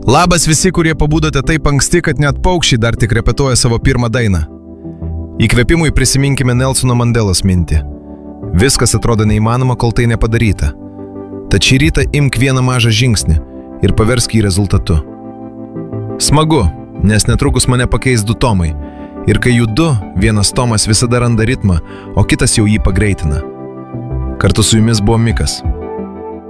Labas visi, kurie pabudote taip anksti, kad net paukščiai dar tik repetuoja savo pirmą dainą. Įkvėpimui prisiminkime Nelsono Mandelos mintį. Viskas atrodo neįmanoma, kol tai nepadaryta. Tad šį rytą imk vieną mažą žingsnį ir paversk jį rezultatu. Smagu, nes netrukus mane pakeis 2 Tomai. Ir kai jų 2, vienas Tomas visada randa ritmą, o kitas jau jį pagreitina. Kartu su jumis buvo Mikas.